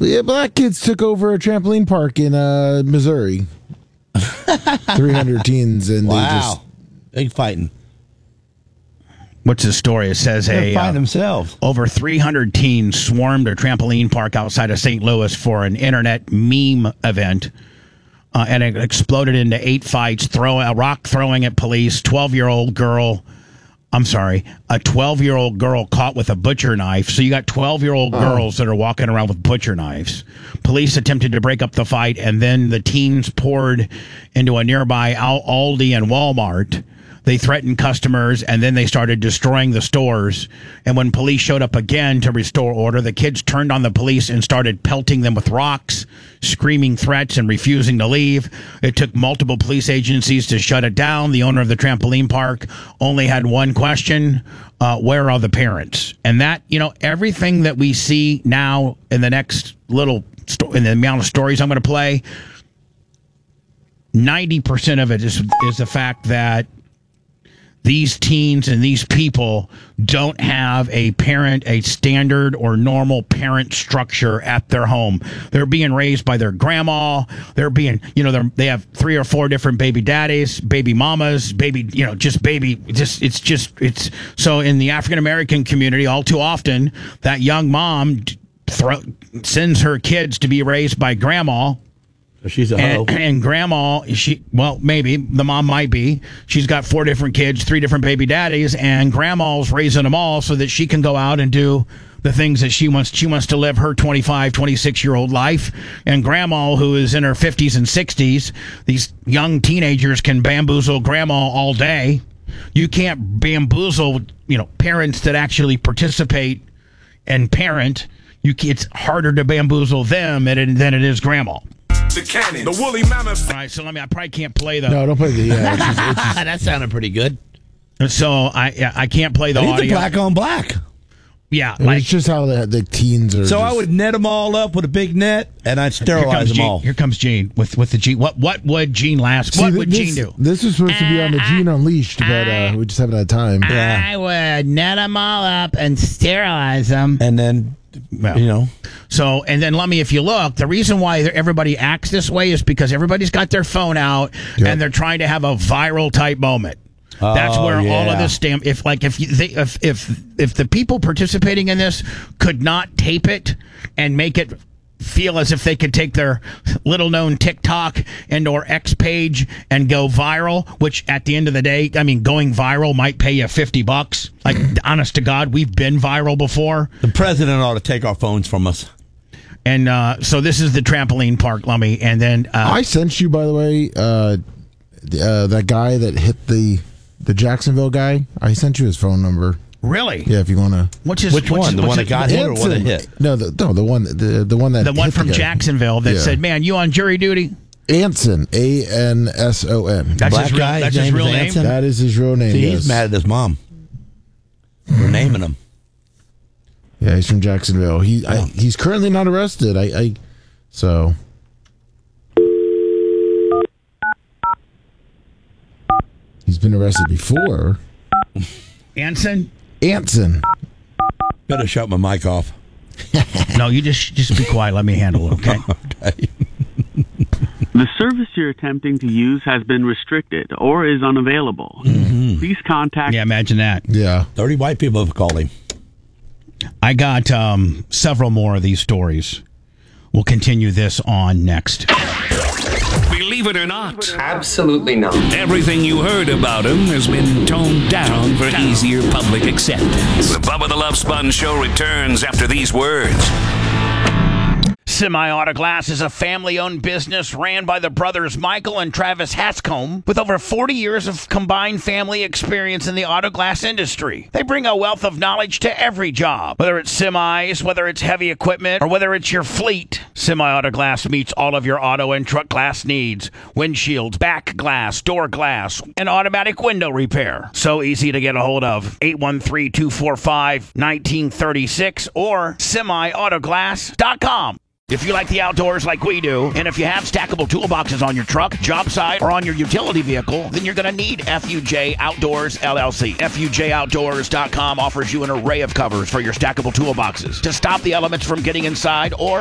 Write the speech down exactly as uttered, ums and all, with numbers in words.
Yeah, black kids took over a trampoline park in uh, Missouri. three hundred teens, and wow. they just... Big fighting. What's the story? It says They're a fighting uh, themselves. over three hundred teens swarmed a trampoline park outside of Saint Louis for an internet meme event. Uh, and it exploded into eight fights, throw a rock throwing at police, twelve-year-old girl... I'm sorry, a twelve-year-old girl caught with a butcher knife. So you got twelve-year-old oh. girls that are walking around with butcher knives. Police attempted to break up the fight, and then the teens poured into a nearby Aldi and Walmart. They threatened customers, and then they started destroying the stores. And when police showed up again to restore order, the kids turned on the police and started pelting them with rocks, screaming threats and refusing to leave. It took multiple police agencies to shut it down. The owner of the trampoline park only had one question: uh, where are the parents? And that, you know, everything that we see now in the next little sto- in the amount of stories I'm going to play, ninety percent of it is is the fact that these teens and these people don't have a parent, a standard or normal parent structure at their home. They're being raised by their grandma. They're being, you know, they're, they have three or four different baby daddies, baby mamas, baby, you know, just baby, just, it's just, it's, so in the African-American community, all too often, that young mom thro- sends her kids to be raised by grandma. She's a hoe. And, and grandma, she well, maybe the mom might be. She's got four different kids, three different baby daddies, and grandma's raising them all so that she can go out and do the things that she wants. She wants to live her twenty-five, twenty-six-year-old life. And grandma, who is in her fifties and sixties, these young teenagers can bamboozle grandma all day. You can't bamboozle, you know, parents that actually participate and parent. You, it's harder to bamboozle them than it, than it is grandma. The cannon, the woolly mammoth. All right, so let me. I probably can't play the. No, don't play the. Yeah, it's just, it's just, That sounded pretty good. So I I can't play the I need audio. the black on black. Yeah, it's like just how the, the teens are. So just, I would net them all up with a big net, and I'd here sterilize comes them Gene, all. Here comes Gene with with the Gene. What what would Gene last? See, What would this, Gene do? This was supposed to be on the Gene Unleashed, but uh, we just haven't had time. Yeah. I would net them all up and sterilize them. And then, Well, you know. So, and then let me, if you look, the reason why everybody acts this way is because everybody's got their phone out Yep. and they're trying to have a viral type moment. That's Oh, where all yeah. of this stem. If like if you, they, if if if the people participating in this could not tape it and make it feel as if they could take their little known TikTok and or X page and go viral, which at the end of the day, I mean, going viral might pay you fifty bucks. Like, honest to God, we've been viral before. The president ought to take our phones from us. And uh, so this is the trampoline park, Lummy. And then uh, I sent you, by the way, uh, uh, that guy that hit the the Jacksonville guy. I sent you his phone number. really, Yeah, if you want to. what's his, Which what's one? his- The what's one his- that got hit or one that hit? No, the no, the one the the one that the one hit from the guy. Jacksonville that Yeah. said, "Man, you on jury duty?" Anson, A N S O N. That's Black his real, guy, that's his his name real is name. Anson? That is his real name. See, yes. he's mad at his mom. We're naming him. Yeah, he's from Jacksonville. He I, he's currently not arrested. I, I so. He's been arrested before. Anson? Anson. Better shut my mic off. No, you just just be quiet. Let me handle it, okay? Okay. The service you're attempting to use has been restricted or is unavailable. Mm-hmm. Please contact... Yeah, imagine that. Yeah. thirty white people have called him. I got um, several more of these stories. We'll continue this on next. Believe it or not, Absolutely not. everything you heard about him has been toned down for easier public acceptance. The Bubba the Love Sponge Show returns after these words. Semi-Auto Glass is a family-owned business ran by the brothers Michael and Travis Hatscombe with over forty years of combined family experience in the auto glass industry. They bring a wealth of knowledge to every job, whether it's semis, whether it's heavy equipment, or whether it's your fleet. Semi-Auto Glass meets all of your auto and truck glass needs. Windshields, back glass, door glass, and automatic window repair. So easy to get a hold of. eight one three, two four five, one nine three six or semi auto glass dot com. If you like the outdoors like we do, and if you have stackable toolboxes on your truck, job site, or on your utility vehicle, then you're going to need F U J Outdoors, L L C. F U J Outdoors dot com offers you an array of covers for your stackable toolboxes to stop the elements from getting inside or